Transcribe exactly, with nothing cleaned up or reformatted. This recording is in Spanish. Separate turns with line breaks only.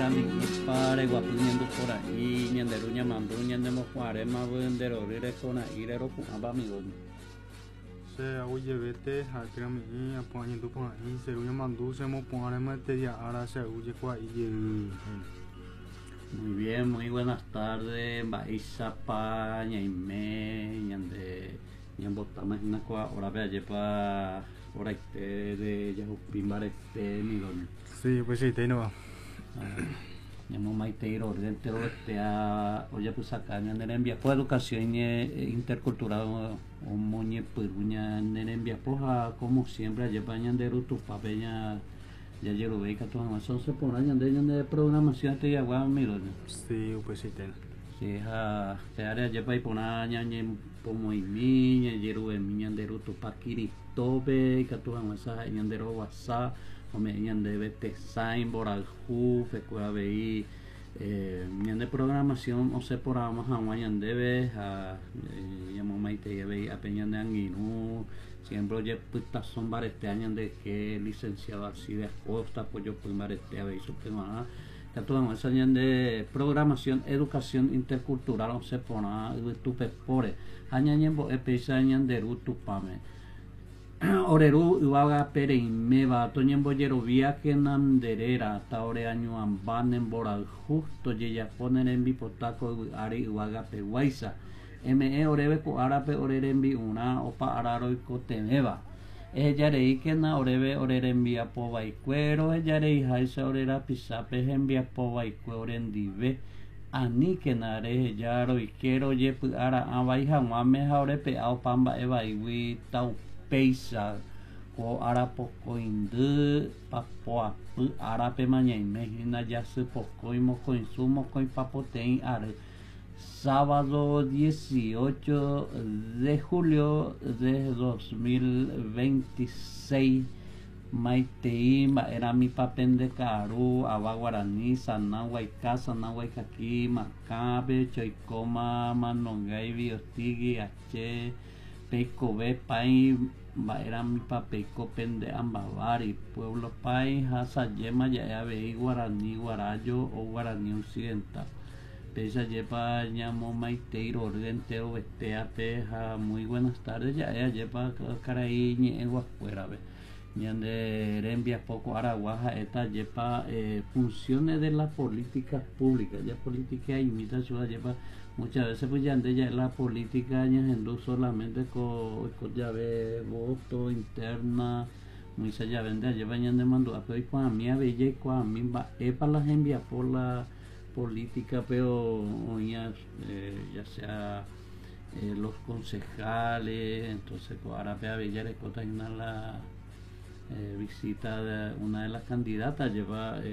Chami para guapuñando por ahí, ñanderuña manduña de mojuarema vendero rire con aire con abamigo.
Se oye vete a tirami a poñando por ahí, se uña mandu se mo pone materia ahora se oye kwa y
Muy bien, muy buenas tardes, Baisa pa ñaime, ñande ñambotama una kwa hora vea yepa hora este de yahupin bareste milon.
Sí, pues sí, te no.
Ñamo maiteiro dentro este a oye pues acá ñande envía por educación intercultural o moñe puruña envía poja como siempre yepa ñande rutu papeña ya yo veis que todas las once por año de de programación te ya guau miro
Sí, pues sí, te
si ha te área ya para por año ni como y miña yero en miña de ruto pakiri tobe que todas las esas en de roasa o me en de vete sign boral ju fe cua vei eh miña de programación o se por más a mañana debe a llamo maite ya veis a peña de anguino siempre ya putas son varios este año de que licenciado así de Acosta pues yo pues varios este a ver eso que más que todos esos años de programación educación intercultural o se pone tu pepore año ñembo espesa año de rutu pame oreru iwaga pere me va toñembo yero viaje nanderera hasta ore año ambanen boral justo ya ponen en bipotaco ari iwaga peguaisa me orebe ko arape orerembi una opa araroi ko temeba ella rei que na orebe orerembi apo cuero ella rei haisa orera pisape envia po cuero orendive ani que na re ella ro quiero ye ara abai jamame ore pe au pamba eva iwi tau peisa ko arapo ko indu papo apu arape maña imagina ya se poco imo ko insumo ko papoten are sábado dieciocho de julio de dos mil veintiséis Maiteima era mi papel de Caru, Aba Guaraní, Sanahuayca, Sanahuaycaqui, Macabe, Choicoma, Manongay, Biostigi, H, Peicobe, Pai, era mi papel copende Ambavari, Pueblo Pai, Hasayema, Yayabe, Guaraní, Guarayo o Guaraní Occidental. Pesa lleva llamo maiteiro orgenteo vestea peja muy buenas tardes ya ella lleva caraíñe en guascuera ve ñande envía poco araguaja esta lleva eh, funciones de las políticas públicas ya política imitación lleva muchas veces pues ya de ya la política ñando solamente con, con llave voto interna muy se ya vende lleva ñande mando a pues a mí a bella y con a mí va para las envía por la política pero ya, eh, ya sea eh, los concejales entonces ahora vea Villar Escota en la eh, visita de una de las candidatas lleva eh,